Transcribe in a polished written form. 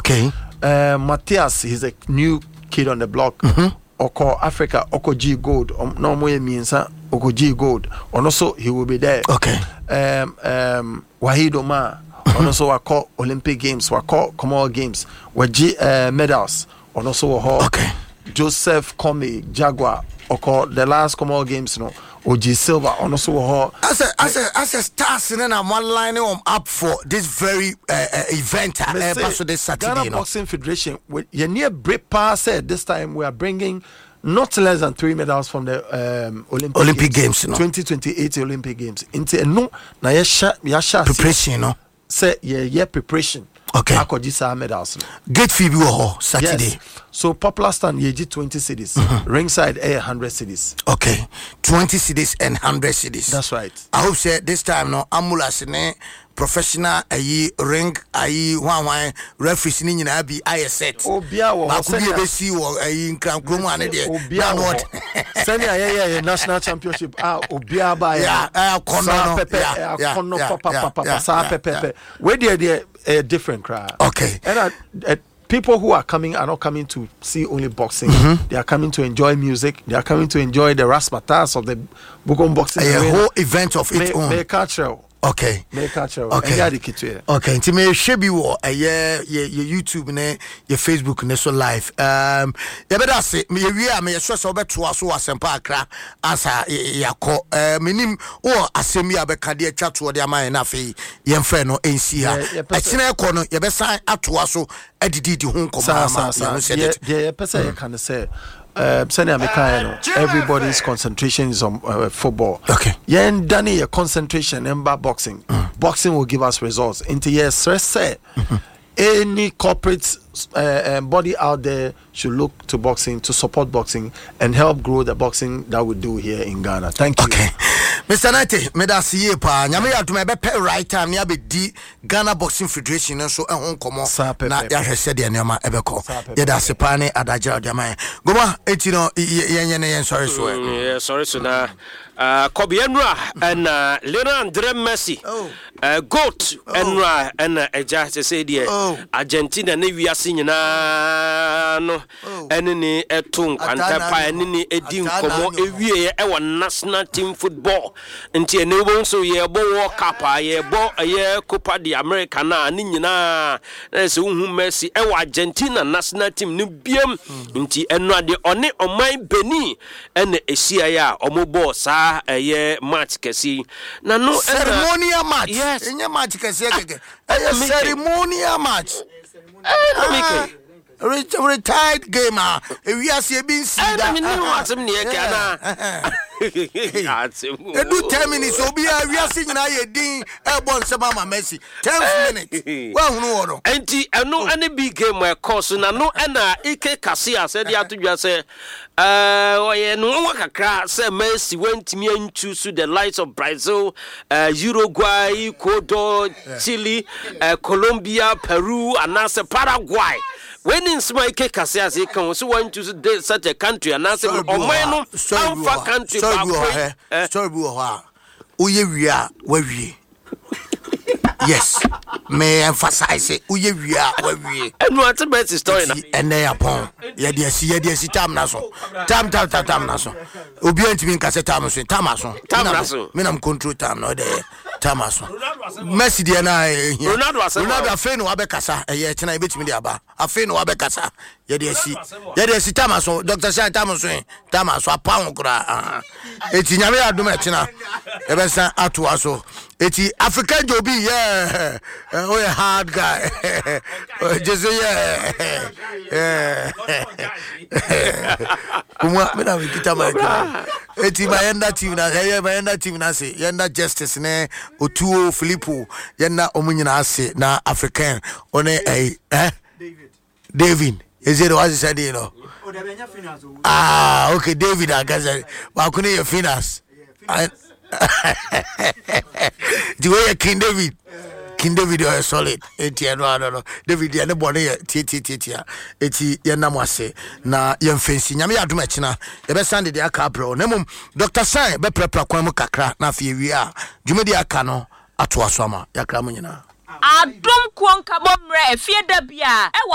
Okay. Matthias, he's a new kid on the block. Oko Africa, Oko G Gold. No more means Oko G Gold. And also he will be there. Okay. Wahid Omar. And also I call Olympic Games. We call Commonwealth Games. We G medals. And also okay. Joseph Comey Jaguar. Oko the last Commonwealth Games. No. OG Silva. And also as a stars in and I'm one line up for this very event. This Saturday. Ghana Boxing Federation. You near break pass said this time we are bringing not less than 3 medals from the Olympic Games, no? 2028 Olympic Games. Into no, na yasha preparation, no. Say yeah preparation. Okay. Akojisa medals. Gate fee be Saturday. Yes. So popular stand yeji 20 cities. Ringside 100 cities. Okay. 20 cities and 100 cities. That's right. I hope say this time no ambulance ne professional ring one referees ni nyina bi set. Obia wo ba ku bi be si wo nkran kromu ane de. Obia wo. Send ya national championship. Obia ba ya. Kono kono papa sa pepe. Where they different crowd. Okay. And people who are coming are not coming to see only boxing. They are coming to enjoy music. They are coming to enjoy the razzmatazz of the Bugon boxing. A whole event of its own. Cultural. Okay. Okay. Okay. Nti me shebi wo your YouTube ne your Facebook ne so live. Ya beda se me wi a me so obeto aso Asempa Accra asa yakọ menim o asemi abeka de atwa to de aman na fe ye mfre no ensi ha. Akina ekọ no ye be san ato aso adidi ho nkoma ma ya no said. Yeah, person you can say everybody's concentration is on football. Okay. Yeah, and Danny, your concentration in boxing. Boxing will give us results. Into yes, say any corporate body out there should look to boxing, to support boxing, and help grow the boxing that we do here in Ghana. Thank you. Okay. Mr. Nate, me da siye pa. Nyame ya to me be right time ne abedi Ghana Boxing Federation so ehon komo na ya hwese de nneema ebeko. Ye da sepane adagira de man. Goma etino yen sorry so. Yeah, sorry so na Kobe Enra and Leandro Messi. Goat Enra and eja say de Argentina ne wiase nyina no enene eton kwantapa enene edin komo ewie e won national team football nti enebo so ye bo World Cup ye bo ye Copa de America na ni nyina na se hu Messi e wa Argentina national team ni biem nti eno ade one oman Benin ene esia ya omobo sa ye match kesi na no ceremonial match. Yes, enye match kesi keke ceremonial match. Retired gamer. We are seeing sida. They do 10 minutes. We are seeing na yedin airborne Mama Messi. 10 minutes. Well, no. Enti no any big game where course na no na Ike Kasia said ya to just say oye no wakakra say Messi went me into the likes of Brazil, Uruguay, Ecuador, Chile, Colombia, Peru, and now Paraguay. When in small cake as he can so want to such a country and answer on my no country story we are where we yes may emphasize it we are where we and what's the best story and they upon yes tam na so tam na so obi antimi nkase tam so me nam control tam no there Tamaso Messi de na Ronaldo afen no abekasa eye tena ebetimi de aba afen no abekasa ye de si Tamaso Dr. Shai Tamaso apam kura eti nyame adom etena ebesa atoaso eti African jobi yeah oh hard guy just kuma me na kita ma eti mayenda team na say yenda justice ne otuo Filippo yenda omunyina ase na African one David is it what he said you know okay David agaza ba kune your finance the way King David is solid. No. David, you born here. Tia. Eti yenamwase na yemfensi. Nyame adom akina. Ebe sande de aka bro. Nemum Dr. Sai be prepare kwan mu kakra na afie wi a. Dwumedi aka no ato asoma. Yakra mu nyina. Adom kwonka bomre efie da bia.